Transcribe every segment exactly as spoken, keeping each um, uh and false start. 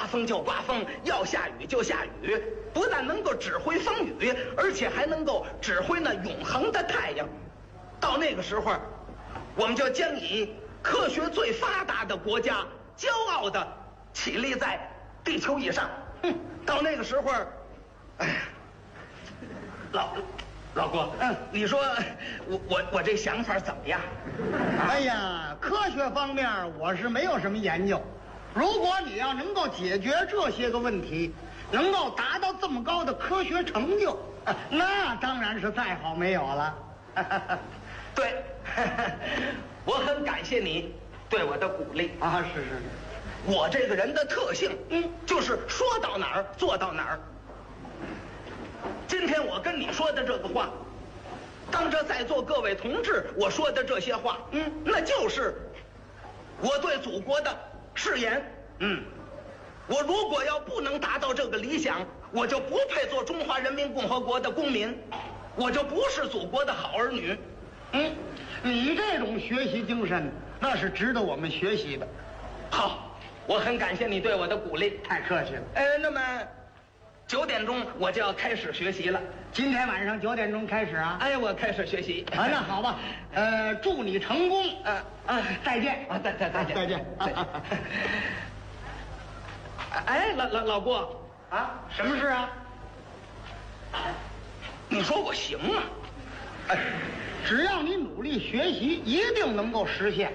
风就刮风，要下雨就下雨，不但能够指挥风雨，而且还能够指挥那永恒的太阳。到那个时候，我们就将以科学最发达的国家骄傲的起立在地球以上。嗯，到那个时候，哎呀，老老郭，嗯，你说我我我这想法怎么样？ 哎呀，科学方面我是没有什么研究。如果你要能够解决这些个问题，能够达到这么高的科学成就，那当然是再好没有了。 对，我很感谢你对我的鼓励啊！是是是， 我这个人的特性，嗯，就是说到哪儿做到哪儿。今天我跟你说的这个话，当着在座各位同志我说的这些话，嗯，那就是我对祖国的誓言。嗯，我如果要不能达到这个理想，我就不配做中华人民共和国的公民，我就不是祖国的好儿女。 嗯，你这种学习精神，那是值得我们学习的。 好，我很感谢你对我的鼓励， 太客气了。 呃，那么九点钟我就要开始学习了。 今天晚上九点钟开始啊？ 哎，我开始学习。 啊，那好吧，呃，祝你成功。 呃啊， 再见啊，再再再见， 再见。 再见。哎，老老老郭啊，什么事啊？ 你说我行吗？ 哎，只要你努力学习，一定能够实现。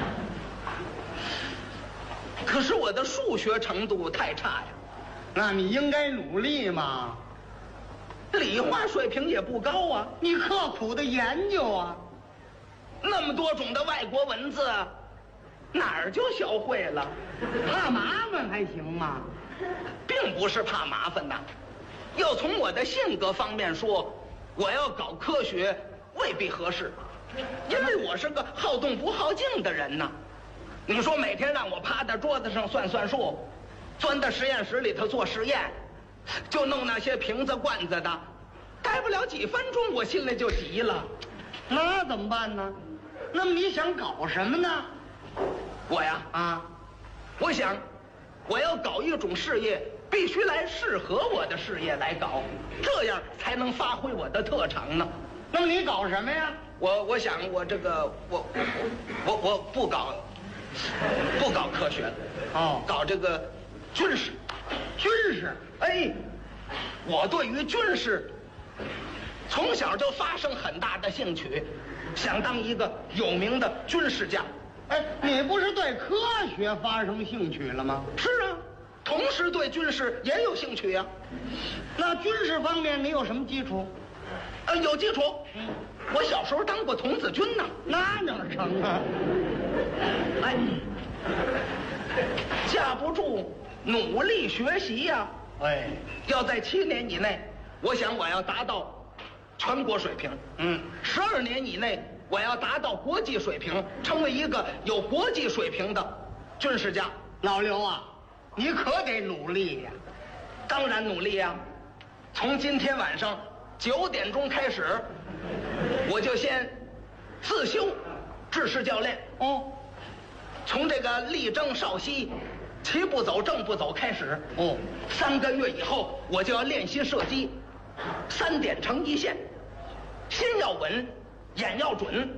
可是我的数学程度太差呀。 那你应该努力嘛。 理化水平也不高啊。 你刻苦的研究啊。 那么多种的外国文字，哪儿就学会了？ 怕麻烦还行吗？ 并不是怕麻烦呐。要从我的性格方面说，我要搞科学未必合适，因为我是个好动不好静的人呐。你说每天让我趴在桌子上算算数，钻到实验室里头做实验，就弄那些瓶子罐子的，待不了几分钟我心里就急了。 那怎么办呢？那么你想搞什么呢？ 我呀啊，我想我要搞一种事业，必须来适合我的事业来搞，这样才能发挥我的特长呢。 那么你搞什么呀？ 我我想我这个我我我不搞不搞科学了， 哦， 搞这个军事。 军事？ 哎，我对于军事从小就发生很大的兴趣，想当一个有名的军事家。 哎，你不是对科学发生兴趣了吗？ 是啊，同时对军事也有兴趣呀。 那军事方面你有什么基础？ 呃，有基础。嗯，我小时候当过童子军呢。 那哪成啊？ 哎，架不住努力学习呀。 哎， 要在七年以内，我想我要达到全国水平。嗯，十二年以内，我要达到国际水平，成为一个有国际水平的军事家。 老刘啊，你可得努力呀！ 当然努力呀！从今天晚上九点钟开始，我就先自修制式教练。 哦， 从这个立正稍息、齐步走、正步走开始。 哦， 三个月以后，我就要练习射击，三点成一线，心要稳，眼要准。